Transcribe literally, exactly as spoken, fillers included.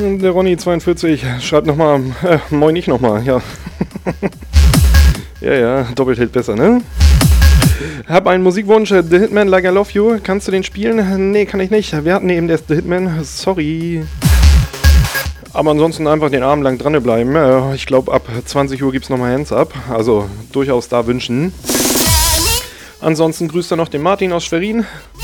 Der Ronny zweiundvierzig schreibt nochmal, äh, moin ich nochmal, ja. Ja, ja, doppelt hält besser, ne? Hab einen Musikwunsch, The Hitman Like I Love You. Kannst du den spielen? Nee, kann ich nicht. Wir hatten eben erst The Hitman, sorry. Aber ansonsten einfach den Abend lang dranbleiben. Ich glaube, ab zwanzig Uhr gibt es nochmal Hands Up. Also durchaus da wünschen. Ansonsten grüßt er noch den Martin aus Schwerin.